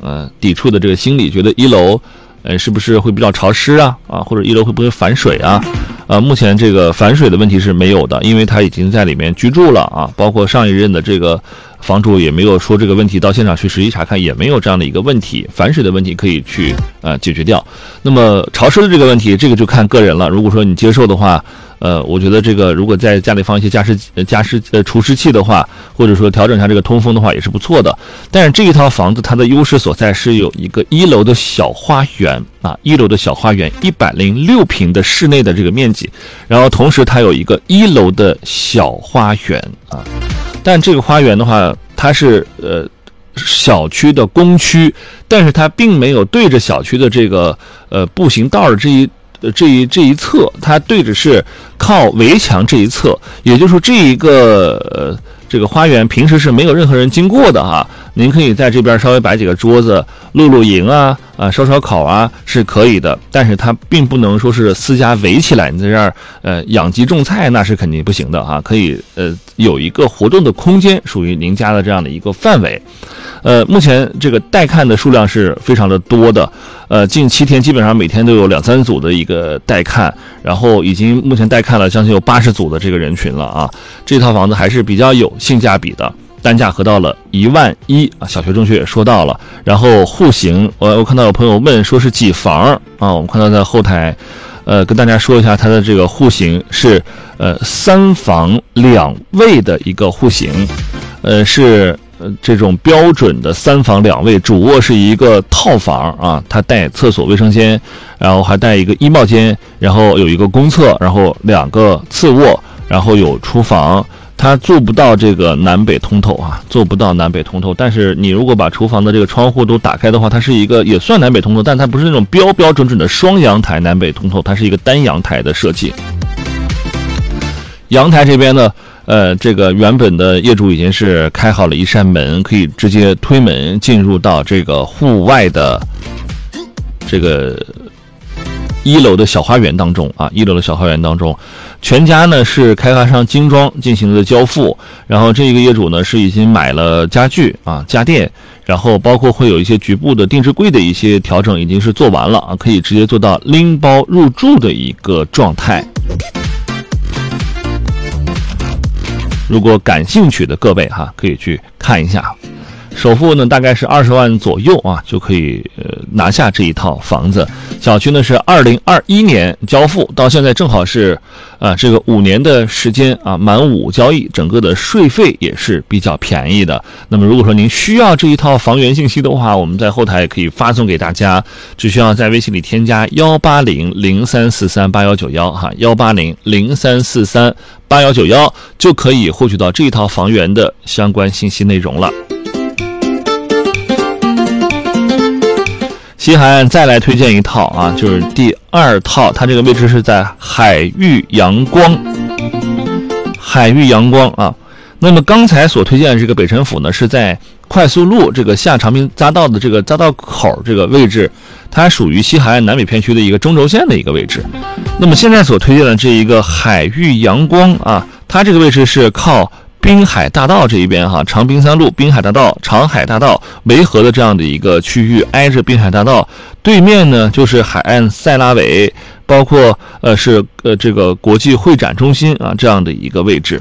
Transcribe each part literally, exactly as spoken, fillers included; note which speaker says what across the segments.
Speaker 1: 呃抵触的这个心理，觉得一楼呃是不是会比较潮湿啊啊，或者一楼会不会反水啊？呃，目前这个反水的问题是没有的，因为他已经在里面居住了啊，包括上一任的这个房主也没有说这个问题，到现场去实际查看也没有这样的一个问题，反水的问题可以去呃解决掉。那么潮湿的这个问题，这个就看个人了。如果说你接受的话，呃，我觉得这个如果在家里放一些加湿呃加湿呃除湿器的话，或者说调整一下这个通风的话，也是不错的。但是这一套房子它的优势所在是有一个一楼的小花园啊，一楼的小花园一百零六平的室内的这个面积，然后同时它有一个一楼的小花园啊。但这个花园的话，它是呃小区的公区，但是它并没有对着小区的这个呃步行道的这一这一这一侧，它对着是靠围墙这一侧，也就是说这一个呃这个花园平时是没有任何人经过的哈。您可以在这边稍微摆几个桌子，露露营啊啊烧烧烤啊是可以的，但是它并不能说是私家围起来，你在这儿呃养鸡种菜那是肯定不行的哈。可以呃有一个活动的空间，属于您家的这样的一个范围。呃，目前这个带看的数量是非常的多的，呃，近七天基本上每天都有两三组的一个带看，然后已经目前带看了将近有八十组的这个人群了啊。这套房子还是比较有性价比的。单价合到了一万一啊，小学中学也说到了。然后户型，我我看到有朋友问说是几房啊？我们看到在后台，呃，跟大家说一下它的这个户型是呃三房两卫的一个户型，呃是呃这种标准的三房两卫，主卧是一个套房啊，它带厕所、卫生间，然后还带一个衣帽间，然后有一个公厕，然后两个次卧，然后有厨房。它做不到这个南北通透啊，做不到南北通透。但是你如果把厨房的这个窗户都打开的话，它是一个也算南北通透，但它不是那种标标准准的双阳台南北通透，它是一个单阳台的设计。阳台这边呢，呃，这个原本的业主已经是开好了一扇门，可以直接推门进入到这个户外的这个一楼的小花园当中啊，一楼的小花园当中。全家呢是开发商精装进行了交付，然后这个业主呢是已经买了家具啊家电，然后包括会有一些局部的定制柜的一些调整已经是做完了啊，可以直接做到拎包入住的一个状态。如果感兴趣的各位哈，可以去看一下。首付呢大概是二十万左右啊，就可以呃拿下这一套房子。小区呢是二零二一年交付，到现在正好是啊这个五年的时间啊，满五交易，整个的税费也是比较便宜的。那么如果说您需要这一套房源信息的话，我们在后台也可以发送给大家，只需要在微信里添加幺八零零三四三八幺九幺哈，幺八零零三四三八幺九幺就可以获取到这一套房源的相关信息内容了。西海岸再来推荐一套啊，就是第二套，它这个位置是在海域阳光，海域阳光啊。那么刚才所推荐的这个北辰府呢，是在快速路这个下长滨匝道的这个匝道口这个位置，它属于西海岸南北片区的一个中轴线的一个位置。那么现在所推荐的这一个海域阳光啊，它这个位置是靠滨海大道这一边哈，长滨三路、滨海大道、长海大道围合的这样的一个区域，挨着滨海大道，对面呢就是海岸塞拉尾，包括呃是呃这个国际会展中心啊这样的一个位置。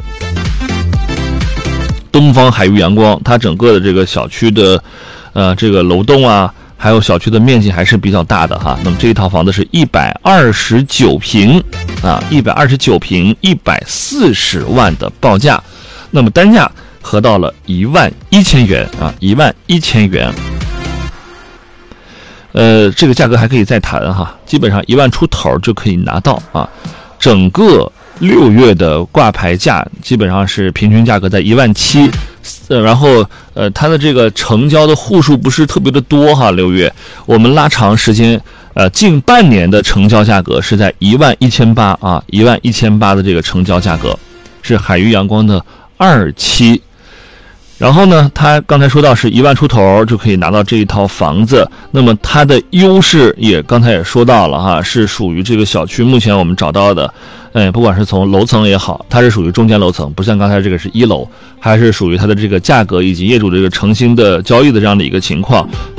Speaker 1: 东方海域阳光，它整个的这个小区的呃这个楼栋啊，还有小区的面积还是比较大的哈。那么这一套房子是一百二十九平啊，一百二十九平，一百四十万的报价。那么单价合到了一万一千元啊，一万一千元。呃，这个价格还可以再谈哈，基本上一万出头就可以拿到啊。整个六月的挂牌价基本上是平均价格在一万七，呃，然后呃，它的这个成交的户数不是特别的多哈。六月我们拉长时间，呃，近半年的成交价格是在一万一千八啊，一万一千八的这个成交价格是海域阳光的二期。然后呢，他刚才说到是一万出头就可以拿到这一套房子，那么它的优势也刚才也说到了哈，是属于这个小区目前我们找到的，哎，不管是从楼层也好，它是属于中间楼层，不像刚才这个是一楼，还是属于它的这个价格以及业主这个诚心的交易的这样的一个情况。